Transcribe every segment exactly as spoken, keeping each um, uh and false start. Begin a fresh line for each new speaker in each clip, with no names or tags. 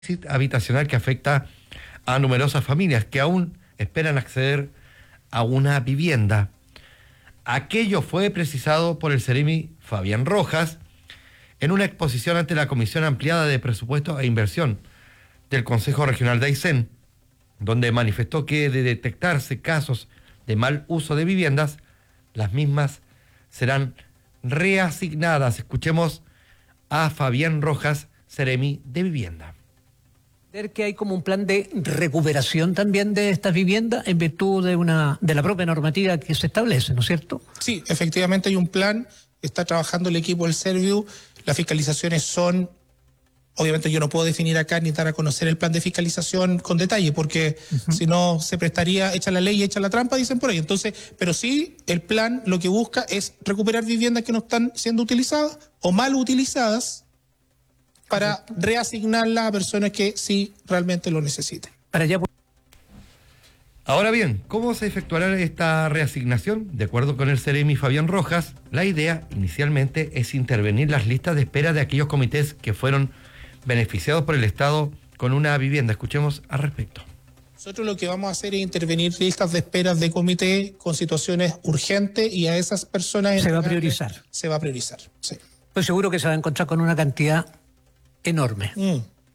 habitacional que afecta a numerosas familias que aún esperan acceder a una vivienda. Aquello fue precisado por el Ceremi Fabián Rojas en una exposición ante la Comisión Ampliada de Presupuesto e Inversión del Consejo Regional de Aysén, donde manifestó que de detectarse casos de mal uso de viviendas, las mismas serán reasignadas. Escuchemos a Fabián Rojas, Ceremi de Vivienda.
Que hay como un plan de recuperación también de estas viviendas en virtud de una de la propia normativa que se establece, ¿no es cierto?
Sí, efectivamente hay un plan, está trabajando el equipo del Serviu, las fiscalizaciones son, obviamente yo no puedo definir acá ni dar a conocer el plan de fiscalización con detalle, porque uh-huh. si no se prestaría, echa la ley y echa la trampa, dicen por ahí. Entonces, pero sí, el plan lo que busca es recuperar viviendas que no están siendo utilizadas o mal utilizadas, para reasignarla a personas que sí realmente lo necesiten.
Para allá...
Ahora bien, ¿cómo se efectuará esta reasignación? De acuerdo con el Ceremi Fabián Rojas, la idea inicialmente es intervenir las listas de espera de aquellos comités que fueron beneficiados por el Estado con una vivienda. Escuchemos al respecto.
Nosotros lo que vamos a hacer es intervenir listas de espera de comité con situaciones urgentes y a esas personas...
Se va a priorizar.
Se va a priorizar, sí.
Pues seguro que se va a encontrar con una cantidad... enorme. Mm.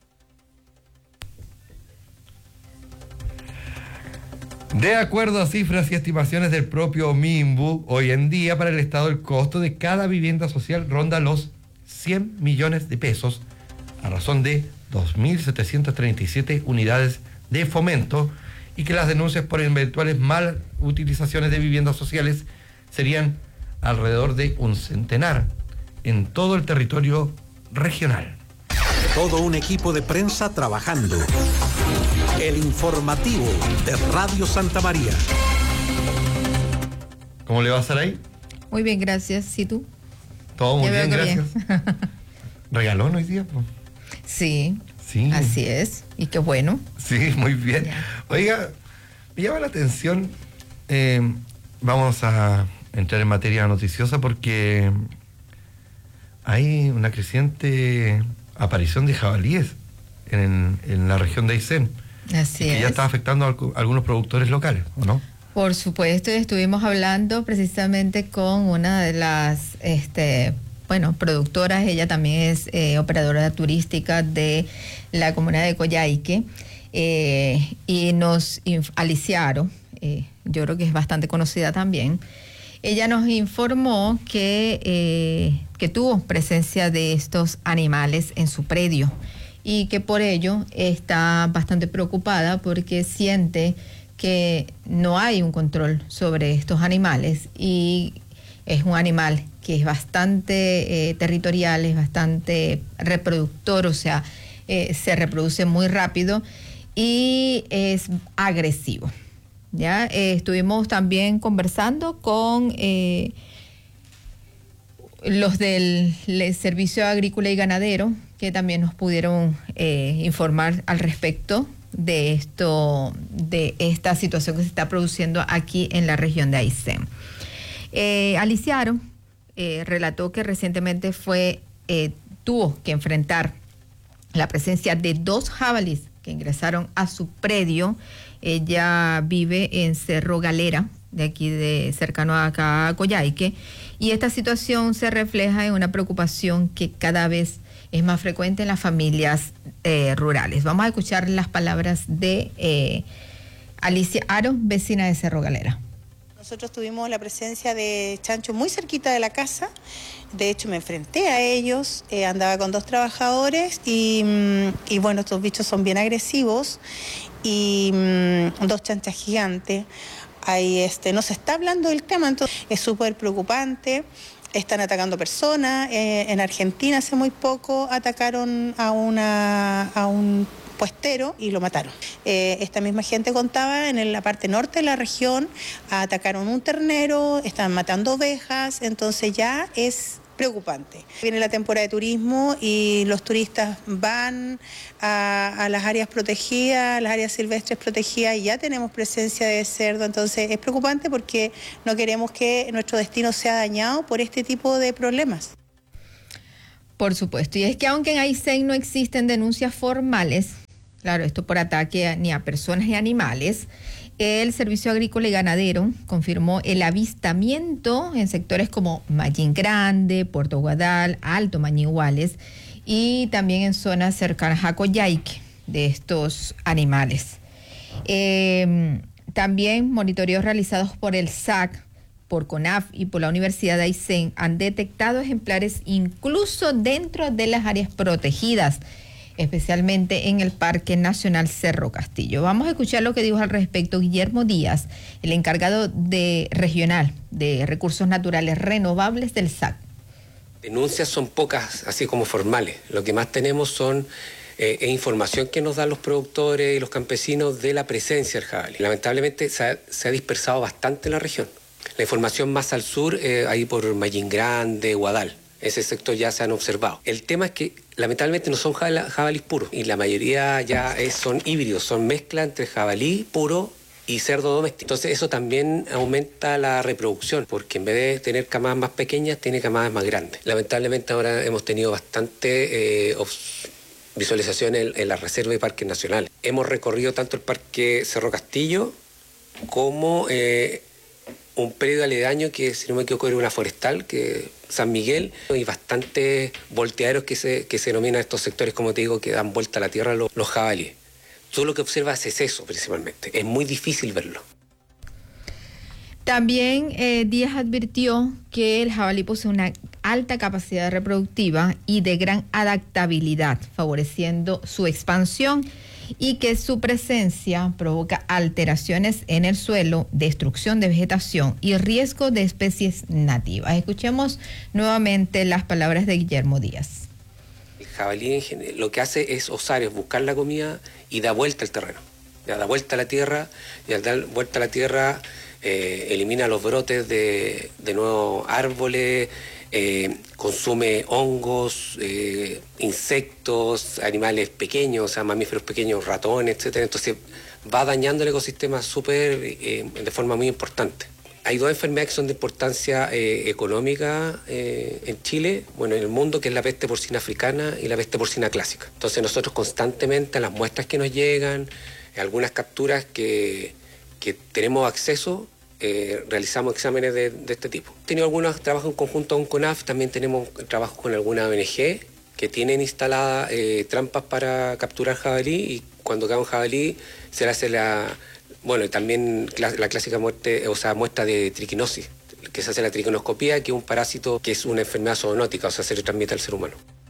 De acuerdo a cifras y estimaciones del propio MIMBU, hoy en día para el Estado el costo de cada vivienda social ronda los cien millones de pesos a razón de dos mil setecientas treinta y siete unidades de fomento, y que las denuncias por eventuales mal utilizaciones de viviendas sociales serían alrededor de un centenar en todo el territorio regional.
Todo un equipo de prensa trabajando. El informativo de Radio Santa María.
¿Cómo le va a estar ahí?
Muy bien, gracias. ¿Y tú?
Todo muy bien, gracias. Bien. ¿Regalón hoy día?
Sí,
sí,
así es. Y qué bueno.
Sí, muy bien. Ya. Oiga, me llama la atención, eh, vamos a entrar en materia noticiosa porque hay una creciente... aparición de jabalíes en, en la región de Aysén.
Así
que
es.
ya está afectando a algunos productores locales, ¿o no?
Por supuesto, estuvimos hablando precisamente con una de las, este, bueno, productoras. Ella también es eh, operadora turística de la comunidad de Coyhaique, eh, y nos, Aliciaro, eh, yo creo que es bastante conocida también. Ella nos informó que, eh, que tuvo presencia de estos animales en su predio y que por ello está bastante preocupada porque siente que no hay un control sobre estos animales, y es un animal que es bastante eh, territorial, es bastante reproductor, o sea, eh, se reproduce muy rápido y es agresivo. Ya eh, estuvimos también conversando con eh, los del Servicio Agrícola y Ganadero, que también nos pudieron eh, informar al respecto de esto, de esta situación que se está produciendo aquí en la región de Aysén. Eh, Aliciaro eh, relató que recientemente fue eh, tuvo que enfrentar la presencia de dos jabalíes que ingresaron a su predio. Ella vive en Cerro Galera, de aquí de cercano a acá a Coyhaique, y esta situación se refleja en una preocupación que cada vez es más frecuente en las familias eh, rurales. Vamos a escuchar las palabras de eh, Alicia Aro, vecina de Cerro Galera.
Nosotros tuvimos la presencia de chanchos muy cerquita de la casa. De hecho, me enfrenté a ellos, eh, andaba con dos trabajadores y, y bueno, estos bichos son bien agresivos, y mmm, dos chanchas gigantes. Ahí este, no se está hablando del tema, entonces es súper preocupante. Están atacando personas. Eh, en Argentina hace muy poco atacaron a, una, a un puestero y lo mataron. Eh, esta misma gente contaba en la parte norte de la región, atacaron un ternero, están matando ovejas, entonces ya es preocupante. Viene la temporada de turismo y los turistas van a, a las áreas protegidas, las áreas silvestres protegidas, y ya tenemos presencia de cerdo, entonces es preocupante porque no queremos que nuestro destino sea dañado por este tipo de problemas.
Por supuesto, y es que aunque en Aysén no existen denuncias formales, claro, esto por ataque a, ni a personas ni a animales, el Servicio Agrícola y Ganadero confirmó el avistamiento en sectores como Mallín Grande, Puerto Guadal, Alto Mañiguales y también en zonas cercanas a Coyhaique de estos animales. Eh, también monitoreos realizados por el S A C, por CONAF y por la Universidad de Aysén han detectado ejemplares incluso dentro de las áreas protegidas, especialmente en el Parque Nacional Cerro Castillo. Vamos a escuchar lo que dijo al respecto Guillermo Díaz, el encargado de regional de recursos naturales renovables del S A C.
Denuncias son pocas, así como formales. Lo que más tenemos son eh, información que nos dan los productores y los campesinos de la presencia del jabalí. Lamentablemente se ha, se ha dispersado bastante en la región. La información más al sur, eh, ahí por Mallín Grande, Guadal. Ese sector ya se han observado. El tema es que lamentablemente no son jabalíes puros y la mayoría ya es, son híbridos, son mezcla entre jabalí puro y cerdo doméstico. Entonces eso también aumenta la reproducción, porque en vez de tener camadas más pequeñas, tiene camadas más grandes. Lamentablemente ahora hemos tenido bastante eh, visualizaciones en, en la reserva y parques nacionales. Hemos recorrido tanto el Parque Cerro Castillo como eh, un predio aledaño que, si no me equivoco, era una forestal, que San Miguel, y bastantes volteaderos que se, que se denominan estos sectores, como te digo, que dan vuelta a la tierra los, los jabalíes. Tú lo que observas es eso, principalmente. Es muy difícil verlo.
También eh, Díaz advirtió que el jabalí posee una alta capacidad reproductiva y de gran adaptabilidad, favoreciendo su expansión, y que su presencia provoca alteraciones en el suelo, destrucción de vegetación y riesgo de especies nativas. Escuchemos nuevamente las palabras de Guillermo Díaz.
El jabalí lo que hace es osar, es buscar la comida y da vuelta al terreno. Ya da vuelta a la tierra, y al dar vuelta a la tierra eh, elimina los brotes de, de nuevos árboles, eh, consume hongos, eh, insectos, animales pequeños, o sea, mamíferos pequeños, ratones, etcétera. Entonces va dañando el ecosistema súper, eh, de forma muy importante. Hay dos enfermedades que son de importancia eh, económica eh, en Chile, bueno, en el mundo, que es la peste porcina africana y la peste porcina clásica. Entonces nosotros constantemente, en las muestras que nos llegan, en algunas capturas que, que tenemos acceso, eh, realizamos exámenes de, de este tipo. Hemos tenido algunos trabajos en conjunto con CONAF, también tenemos trabajos con alguna O N G que tienen instaladas eh, trampas para capturar jabalí, y cuando cae un jabalí se le hace la... Bueno, y también la clásica muerte, o sea, muestra de triquinosis, que se hace la triquinoscopía, que es un parásito que es una enfermedad zoonótica, o sea, se le transmite al ser humano.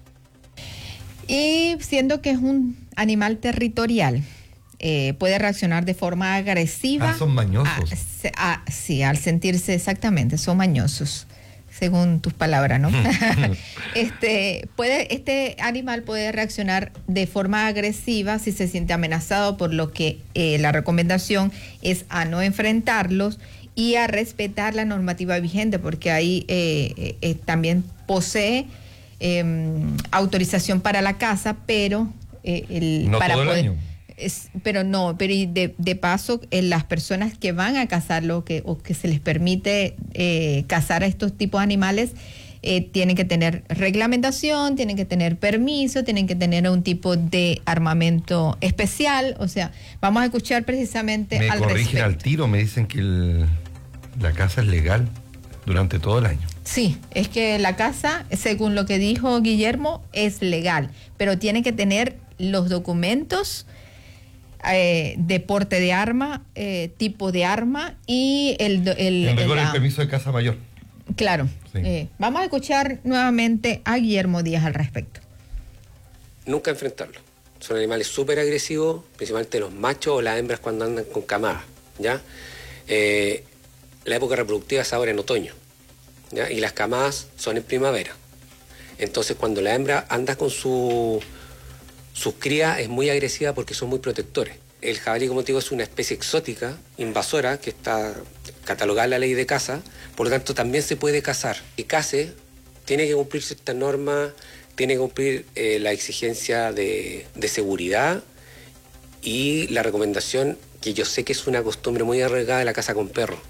Y siendo que es un animal territorial, eh, puede reaccionar de forma agresiva.
Ah, son mañosos.
A, a, sí, al sentirse, exactamente, son mañosos, según tus palabras, ¿no? este, puede, este animal puede reaccionar de forma agresiva si se siente amenazado, por lo que eh, la recomendación es a no enfrentarlos y a respetar la normativa vigente, porque ahí eh, eh, también posee eh, autorización para la caza, pero eh, el,
no
para
todo el
poder,
año.
Es, pero no, pero de, de paso, eh, las personas que van a cazarlo, que, o que se les permite eh, cazar a estos tipos de animales, eh, tienen que tener reglamentación, tienen que tener permiso, tienen que tener un tipo de armamento especial. O sea, vamos a escuchar precisamente
me
al
corrigen
respecto.
al tiro, me dicen que el, la caza es legal durante todo el año.
Sí, es que la caza, según lo que dijo Guillermo, es legal, pero tiene que tener los documentos, Eh, de porte de arma, eh, tipo de arma y el... el
en rigor,
la,
el permiso de caza mayor.
Claro.
Sí.
Eh, vamos a escuchar nuevamente a Guillermo Díaz al respecto.
Nunca enfrentarlo. Son animales súper agresivos, principalmente los machos o las hembras cuando andan con camadas, ¿ya? Eh, la época reproductiva es ahora en otoño, ¿ya? Y las camadas son en primavera. Entonces, cuando la hembra anda con su... sus crías, es muy agresiva porque son muy protectores. El jabalí, como te digo, es una especie exótica, invasora, que está catalogada en la ley de caza, por lo tanto también se puede cazar. Y case tiene que cumplir ciertas normas, tiene que cumplir eh, la exigencia de, de seguridad y la recomendación, que yo sé que es una costumbre muy arraigada, de la caza con perros.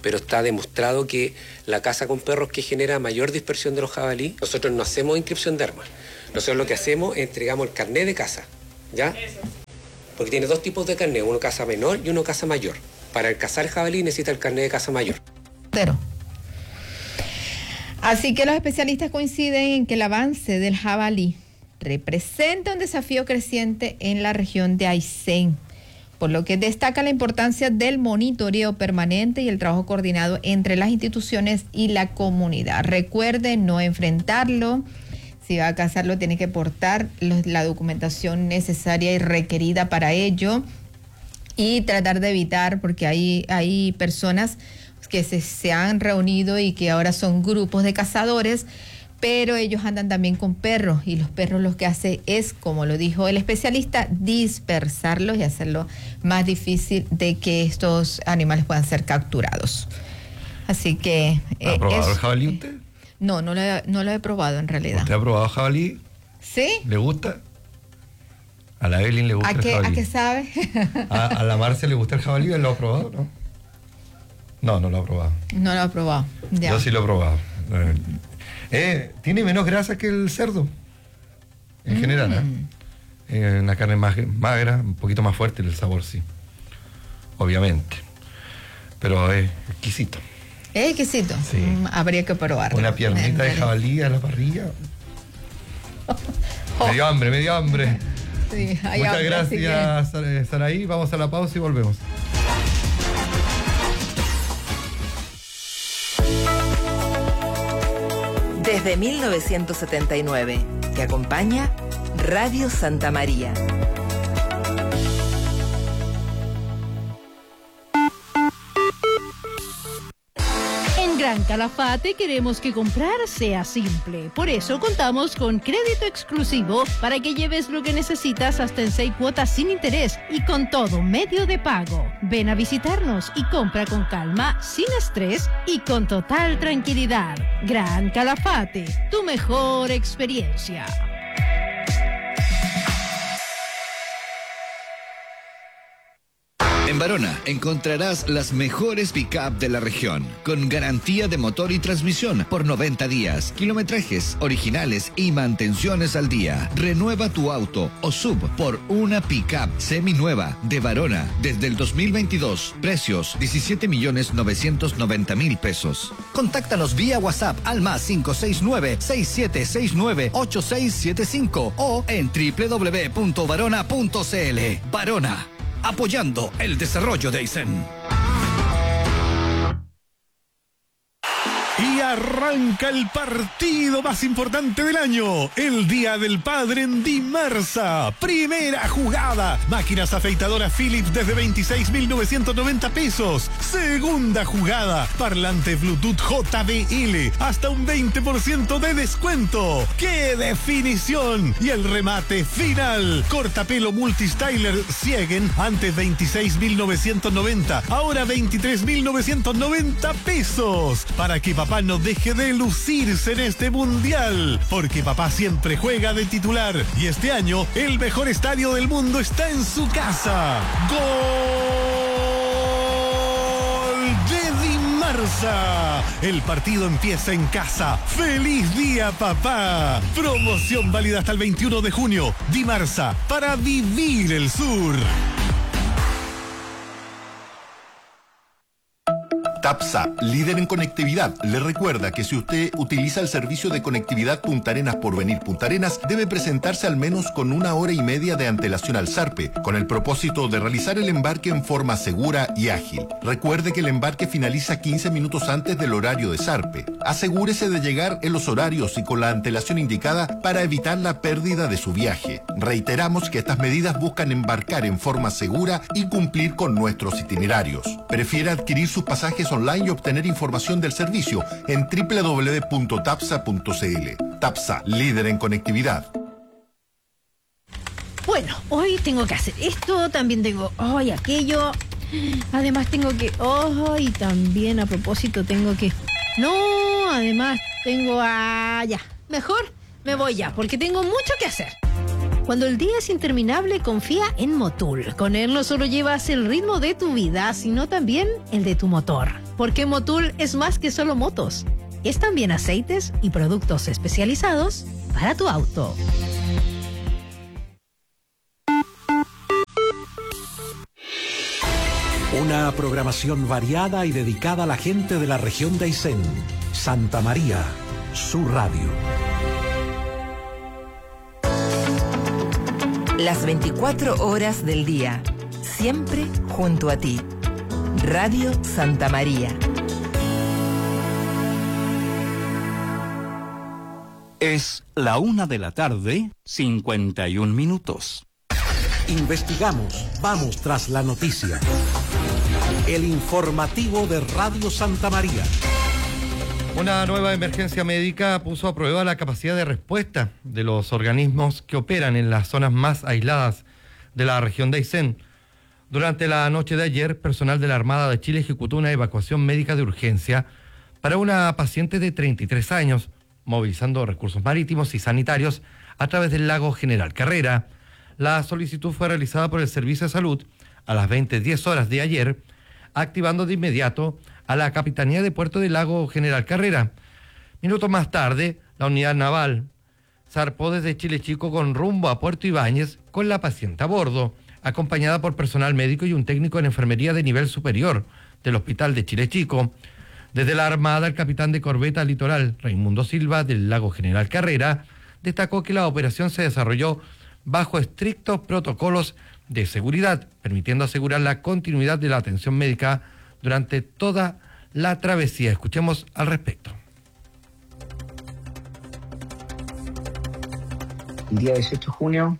pero está demostrado que la caza con perros que genera mayor dispersión de los jabalí. Nosotros no hacemos inscripción de armas. Nosotros lo que hacemos es entregamos el carnet de caza, ¿ya? Porque tiene dos tipos de carnet, uno caza menor y uno caza mayor. Para el cazar jabalí necesita el carnet de caza mayor.
Pero. Así que los especialistas coinciden en que el avance del jabalí representa un desafío creciente en la región de Aysén, por lo que destaca la importancia del monitoreo permanente y el trabajo coordinado entre las instituciones y la comunidad. Recuerde no enfrentarlo. Si va a cazarlo, tiene que portar los, la documentación necesaria y requerida para ello y tratar de evitar, porque hay, hay personas que se, se han reunido y que ahora son grupos de cazadores, pero ellos andan también con perros y los perros lo que hace es, como lo dijo el especialista, dispersarlos y hacerlo más difícil de que estos animales puedan ser capturados. Así que...
¿Ha
eh,
probado
es,
el jabalí usted?
No, no lo, he, no lo he probado en realidad.
¿Usted ha probado jabalí?
¿Sí?
¿Le gusta? A la Evelyn le gusta
¿A
el
qué,
jabalí.
¿A qué sabe?
¿A, a la Marcia le gusta el jabalí? ¿Él lo ha probado, no? No, no lo ha probado.
No lo he probado. Ya.
Yo sí lo he probado. Eh, eh, tiene menos grasa que el cerdo, en mm. general. ¿eh? Eh, una carne más magra, un poquito más fuerte el sabor, sí. Obviamente. Pero es exquisito.
Es exquisito.
Sí.
Mm, habría que probarlo.
Una piernita de jabalí a la parrilla. Oh. Me dio hambre, me dio hambre.
Sí, hay
Muchas
hambre,
gracias,
que...
Saraí. Vamos a la pausa y volvemos.
Desde mil novecientos setenta y nueve, te acompaña Radio Santa María.
En Gran Calafate queremos que comprar sea simple. Por eso contamos con crédito exclusivo para que lleves lo que necesitas hasta en seis cuotas sin interés y con todo medio de pago. Ven a visitarnos y compra con calma, sin estrés y con total tranquilidad. Gran Calafate, tu mejor experiencia.
En Barona encontrarás las mejores pick-up de la región, con garantía de motor y transmisión por noventa días, kilometrajes originales y mantenciones al día. Renueva tu auto o sub por una pick-up seminueva de Barona desde el dos mil veintidós. Precios diecisiete millones novecientos noventa mil pesos.
Contáctanos vía WhatsApp al más cinco seis nueve, seis siete seis nueve, ocho seis siete cinco o en doble u doble u doble u punto barona punto c l. Barona, apoyando el desarrollo de Aysén.
Y arranca el partido más importante del año, el Día del Padre en Dimarsa. Primera jugada, máquinas afeitadoras Philips desde veintiséis mil novecientos noventa pesos. Segunda jugada, parlante Bluetooth J B L, hasta un veinte por ciento de descuento. ¡Qué definición! Y el remate final, cortapelo Multistyler Siegen, antes veintiséis mil novecientos noventa, ahora veintitrés mil novecientos noventa pesos. Para que papá no deje de lucirse en este mundial, porque papá siempre juega de titular y este año el mejor estadio del mundo está en su casa. ¡Gol de Dimarsa! El partido empieza en casa. ¡Feliz día, papá! Promoción válida hasta el veintiuno de junio. Dimarsa, para vivir el sur.
TAPSA, líder en conectividad, le recuerda que si usted utiliza el servicio de conectividad Punta Arenas por Venir Punta Arenas, debe presentarse al menos con una hora y media de antelación al ZARPE, con el propósito de realizar el embarque en forma segura y ágil. Recuerde que el embarque finaliza quince minutos antes del horario de ZARPE. Asegúrese de llegar en los horarios y con la antelación indicada para evitar la pérdida de su viaje. Reiteramos que estas medidas buscan embarcar en forma segura y cumplir con nuestros itinerarios. Prefiere adquirir sus pasajes online y obtener información del servicio en doble u doble u doble u punto tapsa punto c l. TAPSA, líder en conectividad.
Bueno, hoy tengo que hacer esto, también tengo hoy oh, aquello, además tengo que, oh, y también a propósito tengo que, no, además tengo, ah, ya, mejor me voy ya, porque tengo mucho que hacer. Cuando el día es interminable, confía en Motul. Con él no solo llevas el ritmo de tu vida, sino también el de tu motor. Porque Motul es más que solo motos. Es también aceites y productos especializados para tu auto.
Una programación variada y dedicada a la gente de la región de Aysén. Santa María, su radio.
Las veinticuatro horas del día, siempre junto a ti. Radio Santa María.
Es la una de la tarde, cincuenta y un minutos.
Investigamos, vamos tras la noticia. El informativo de Radio Santa María.
Una nueva emergencia médica puso a prueba la capacidad de respuesta de los organismos que operan en las zonas más aisladas de la región de Aysén. Durante la noche de ayer, personal de la Armada de Chile ejecutó una evacuación médica de urgencia para una paciente de treinta y tres años, movilizando recursos marítimos y sanitarios a través del lago General Carrera. La solicitud fue realizada por el Servicio de Salud a las veinte diez horas de ayer, activando de inmediato a la Capitanía de Puerto del Lago General Carrera. Minutos más tarde, la unidad naval zarpó desde Chile Chico con rumbo a Puerto Ibáñez con la paciente a bordo, acompañada por personal médico y un técnico en enfermería de nivel superior del Hospital de Chile Chico. Desde la Armada, el capitán de corbeta litoral, Raimundo Silva, del Lago General Carrera, destacó que la operación se desarrolló bajo estrictos protocolos de seguridad, permitiendo asegurar la continuidad de la atención médica durante toda la travesía. Escuchemos al respecto.
El día dieciocho de junio,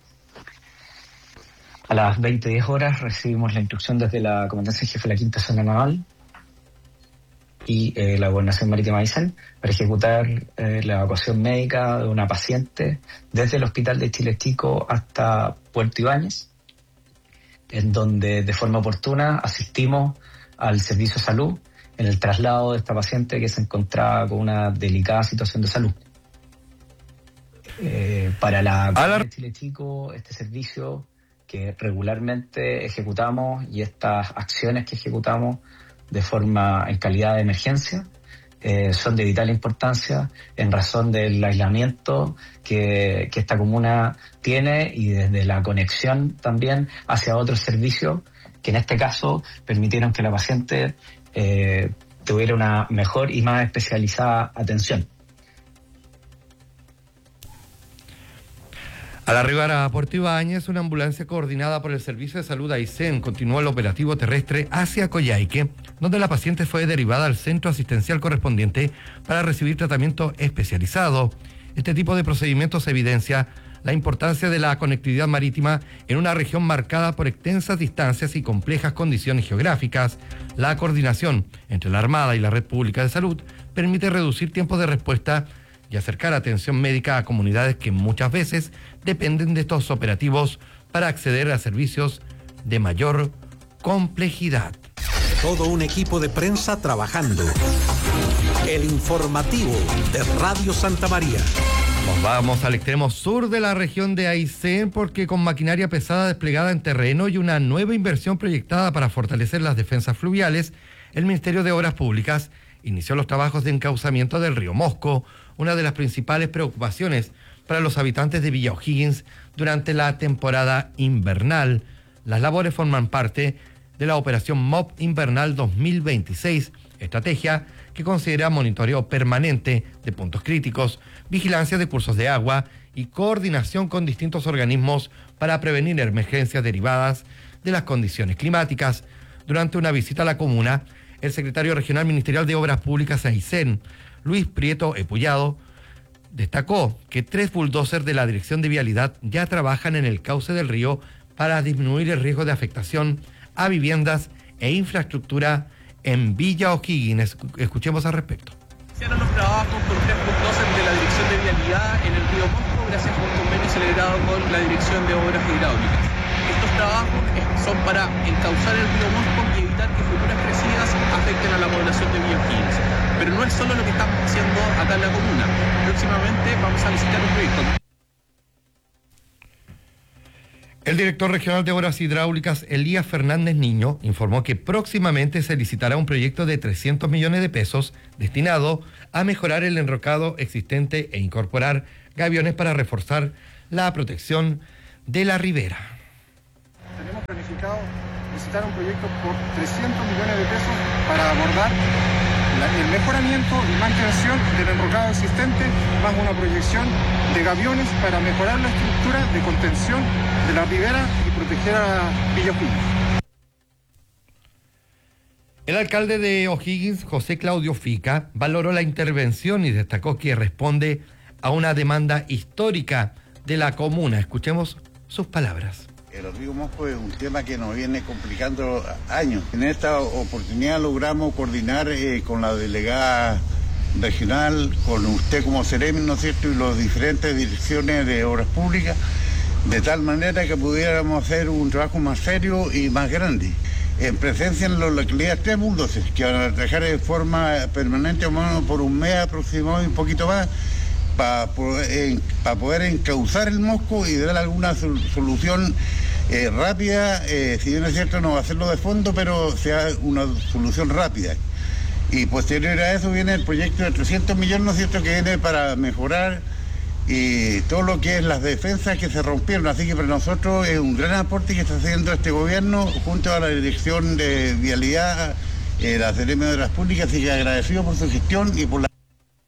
a las veinte diez horas, recibimos la instrucción desde la Comandancia Jefe de la Quinta Zona Naval y eh, la Gobernación Marítima de Aysén para ejecutar eh, la evacuación médica de una paciente desde el Hospital de Chile Chico hasta Puerto Ibáñez, en donde de forma oportuna asistimos al Servicio de Salud en el traslado de esta paciente que se encontraba con una delicada situación de salud. Eh, para la Comunidad de Chile Chico, este servicio que regularmente ejecutamos y estas acciones que ejecutamos de forma en calidad de emergencia eh, son de vital importancia en razón del aislamiento que, que esta comuna tiene y desde la conexión también hacia otros servicios que en este caso permitieron que la paciente eh, tuviera una mejor y más especializada atención.
Al arribar a Puerto Ibáñez, una ambulancia coordinada por el Servicio de Salud Aysén continuó el operativo terrestre hacia Coyhaique, donde la paciente fue derivada al centro asistencial correspondiente para recibir tratamiento especializado. Este tipo de procedimientos evidencia la importancia de la conectividad marítima en una región marcada por extensas distancias y complejas condiciones geográficas. La coordinación entre la Armada y la Red Pública de Salud permite reducir tiempos de respuesta y acercar atención médica a comunidades que muchas veces dependen de estos operativos para acceder a servicios de mayor complejidad.
Todo un equipo de prensa trabajando. El informativo de Radio Santa María.
Nos vamos al extremo sur de la región de Aysén porque con maquinaria pesada desplegada en terreno y una nueva inversión proyectada para fortalecer las defensas fluviales, el Ministerio de Obras Públicas inició los trabajos de encauzamiento del río Mosco, una de las principales preocupaciones para los habitantes de Villa O'Higgins durante la temporada invernal. Las labores forman parte de la operación M O P Invernal dos mil veintiséis, estrategia que considera monitoreo permanente de puntos críticos, vigilancia de cursos de agua y coordinación con distintos organismos para prevenir emergencias derivadas de las condiciones climáticas. Durante una visita a la comuna, el secretario regional ministerial de Obras Públicas de Aysén, Luis Prieto Epullado, destacó que tres bulldozers de la Dirección de Vialidad ya trabajan en el cauce del río para disminuir el riesgo de afectación a viviendas e infraestructura en Villa O'Higgins. Escuchemos al respecto.
Iniciaron los trabajos con tres bulldozers de la Dirección de Vialidad en el río Mosco gracias a un convenio celebrado con la Dirección de Obras Hidráulicas. Estos trabajos son para encauzar el río Mosco y evitar que futuras crecidas afecten a la población de Villa O'Higgins. Pero no es solo lo que estamos haciendo acá en la comuna. Próximamente vamos a visitar un proyecto.
El director regional de Obras Hidráulicas, Elías Fernández Niño, informó que próximamente se licitará un proyecto de trescientos millones de pesos destinado a mejorar el enrocado existente e incorporar gaviones para reforzar la protección de la ribera.
Tenemos planificado licitar un proyecto por trescientos millones de pesos para abordar la, el mejoramiento y mantención del enrocado existente, más una proyección de gaviones para mejorar la estructura de contención de la ribera y proteger a Villa O'Higgins.
El alcalde de O'Higgins, José Claudio Fica, valoró la intervención y destacó que responde a una demanda histórica de la comuna. Escuchemos sus palabras.
El río Mosco es un tema que nos viene complicando años. En esta oportunidad logramos coordinar eh, con la delegada regional, con usted como Ceremi, ¿no es cierto?, y las diferentes direcciones de obras públicas, de tal manera que pudiéramos hacer un trabajo más serio y más grande. En presencia en las localidades tres bulldozers, que van a trabajar de forma permanente, más o menos por un mes aproximado y un poquito más, para poder, eh, para poder encauzar el Mosco y dar alguna sol- solución eh, rápida, eh, si bien es cierto no va a hacerlo de fondo, pero sea una solución rápida. Y posterior a eso viene el proyecto de trescientos millones, ¿no es cierto?, que viene para mejorar y todo lo que es las defensas que se rompieron. Así que para nosotros es un gran aporte que está haciendo este gobierno junto a la Dirección de Vialidad, eh, la Seremi de Obras Públicas, así que agradecido por su gestión y por la...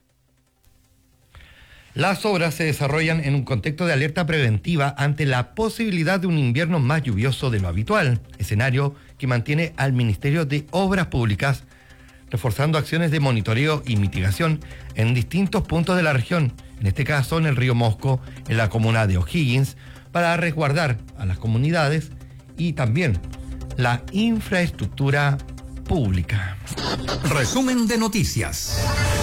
Las obras se desarrollan en un contexto de alerta preventiva ante la posibilidad de un invierno más lluvioso de lo habitual, escenario que mantiene al Ministerio de Obras Públicas reforzando acciones de monitoreo y mitigación en distintos puntos de la región, en este caso en el río Mosco, en la comuna de O'Higgins, para resguardar a las comunidades y también la infraestructura pública.
Resumen de noticias.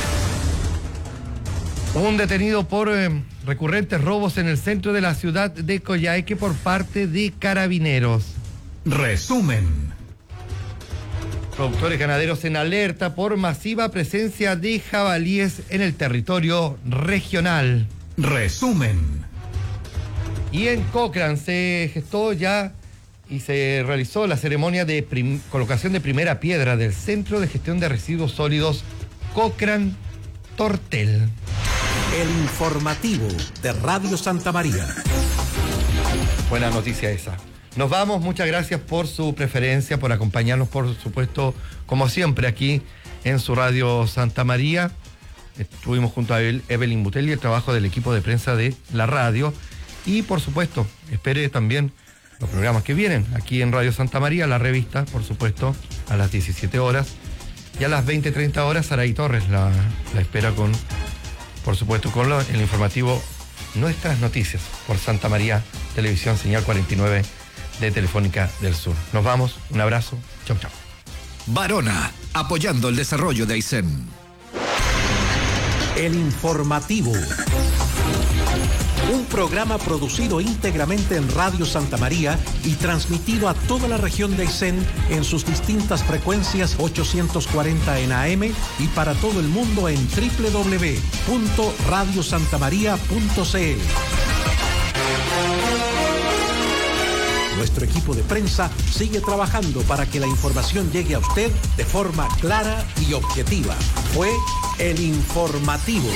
Un detenido por eh, recurrentes robos en el centro de la ciudad de Coyhaique por parte de carabineros.
Resumen.
Productores ganaderos en alerta por masiva presencia de jabalíes en el territorio regional.
Resumen.
Y en Cochrane se gestó ya y se realizó la ceremonia de prim- colocación de primera piedra del Centro de Gestión de Residuos Sólidos Cochrane Tortel.
El informativo de Radio Santa María.
Buena noticia esa. Nos vamos, muchas gracias por su preferencia, por acompañarnos, por supuesto, como siempre, aquí en su Radio Santa María. Estuvimos junto a Evelyn Butelli, el trabajo del equipo de prensa de la radio. Y, por supuesto, espere también los programas que vienen aquí en Radio Santa María, la revista, por supuesto, a las diecisiete horas. Y a las veinte treinta horas, Saray Torres la, la espera con, por supuesto, con lo, el informativo Nuestras Noticias por Santa María Televisión, señal cuarenta y nueve de Telefónica del Sur. Nos vamos, un abrazo, chau chau.
Barona, apoyando el desarrollo de Aysén.
El informativo. Un programa producido íntegramente en Radio Santa María y transmitido a toda la región de Aysén en sus distintas frecuencias ochocientos cuarenta en A M y para todo el mundo en doble u doble u doble u punto radio santa maría punto c l. Nuestro equipo de prensa sigue trabajando para que la información llegue a usted de forma clara y objetiva. Fue el informativo.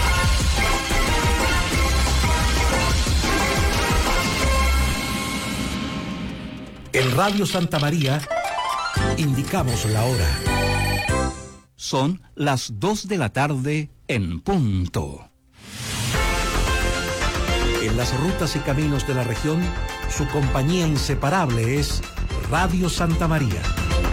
En Radio Santa María indicamos la hora.
Son las dos de la tarde en punto.
En las rutas y caminos de la región, su compañía inseparable es Radio Santa María.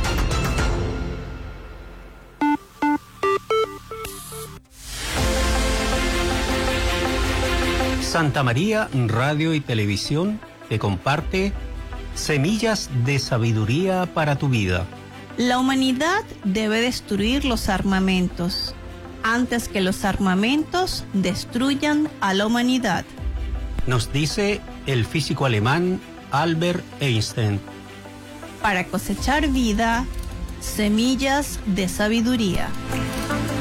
Santa María Radio y Televisión te comparte Semillas de Sabiduría para tu Vida.
La humanidad debe destruir los armamentos antes que los armamentos destruyan a la humanidad.
Nos dice el físico alemán Albert Einstein.
Para cosechar vida, semillas de sabiduría.